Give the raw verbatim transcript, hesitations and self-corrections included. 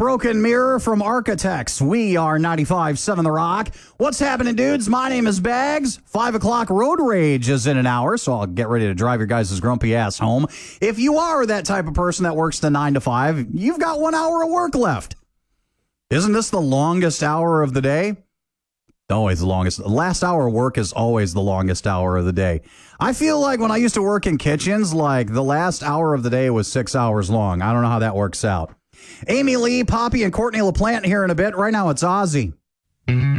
Broken Mirror from Architects. We are ninety-five point seven The Rock. What's happening, dudes? My name is Bags. Five o'clock road rage is in an hour, so I'll get ready to drive your guys' grumpy ass home. If you are that type of person that works the nine to five, you've got one hour of work left. Isn't this the longest hour of the day? Always the longest. The last hour of work is always the longest hour of the day. I feel like when I used to work in kitchens, like the last hour of the day was six hours long. I don't know how that works out. Amy Lee, Poppy, and Courtney LaPlante here in a bit. Right now it's Ozzy.